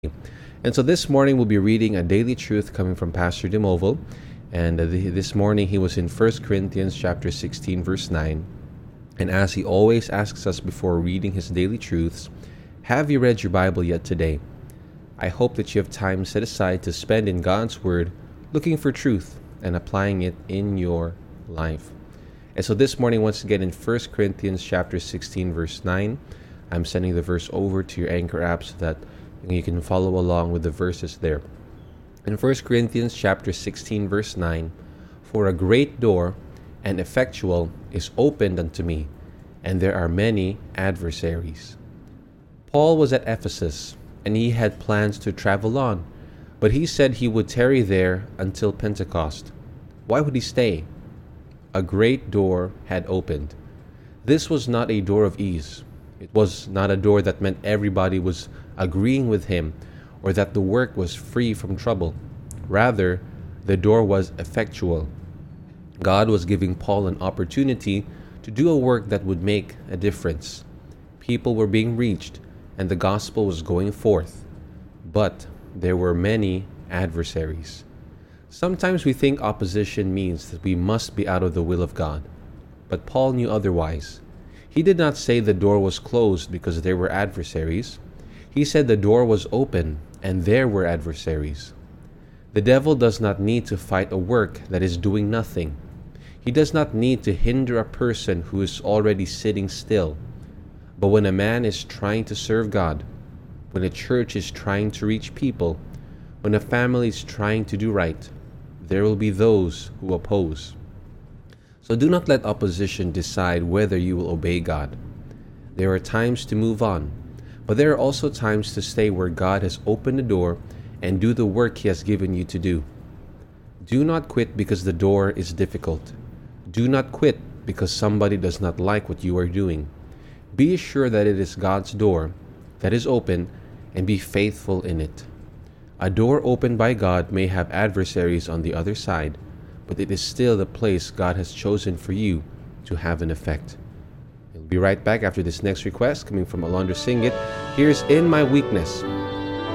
And so this morning we'll be reading a daily truth coming from Pastor Demoval. And this morning he was in 1 Corinthians chapter 16 verse 9. And as he always asks us before reading his daily truths, have you read your Bible yet today? I hope that you have time set aside to spend in God's Word, looking for truth and applying it in your life. And so this morning, once again, in 1 Corinthians chapter 16 verse 9, I'm sending the verse over to your Anchor app so that you can follow along with the verses there. In 1 Corinthians chapter 16 verse 9, for a great door and effectual is opened unto me, and there are many adversaries. Paul was at Ephesus, and he had plans to travel on, but he said he would tarry there until Pentecost. Why would he stay? A great door had opened. This was not a door of ease. It was not a door that meant everybody was agreeing with him or that the work was free from trouble. Rather, the door was effectual. God was giving Paul an opportunity to do a work that would make a difference. People were being reached and the gospel was going forth. But there were many adversaries. Sometimes we think opposition means that we must be out of the will of God. But Paul knew otherwise. He did not say the door was closed because there were adversaries. He said the door was open and there were adversaries. The devil does not need to fight a work that is doing nothing. He does not need to hinder a person who is already sitting still. But when a man is trying to serve God, when a church is trying to reach people, when a family is trying to do right, there will be those who oppose. So do not let opposition decide whether you will obey God. There are times to move on, but there are also times to stay where God has opened the door and do the work He has given you to do. Do not quit because the door is difficult. Do not quit because somebody does not like what you are doing. Be sure that it is God's door that is open and be faithful in it. A door opened by God may have adversaries on the other side, but it is still the place God has chosen for you to have an effect. We'll be right back after this next request coming from Alondra Singit. Here's In My Weakness